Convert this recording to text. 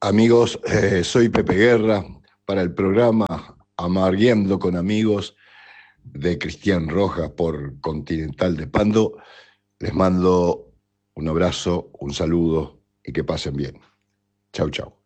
Amigos, soy Pepe Guerra para el programa Amargueando con Amigos de Cristian Rojas por Continental de Pando. Les mando un abrazo, un saludo y que pasen bien. Chau, chau.